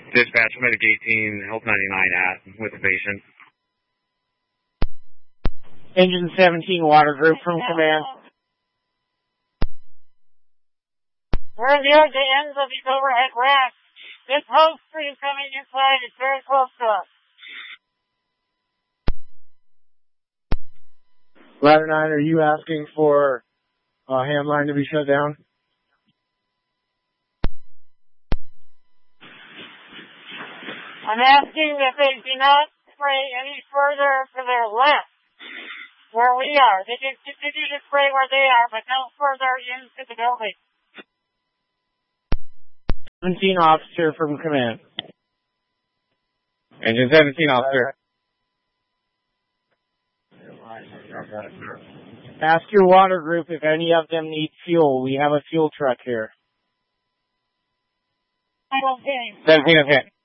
Dispatch, Medic 18, Health 99 at with the patient. Engine 17, water group from command. We're near the ends of these overhead racks. This hose stream coming inside is very close to us. Ladder 9, are you asking for hand line to be shut down? I'm asking that they do not spray any further to their left where we are. They can continue to spray where they are, but no further into the building. 17 officer from command. Engine 17 officer. Ask your water group if any of them need fuel. We have a fuel truck here. I don't think. 17 okay.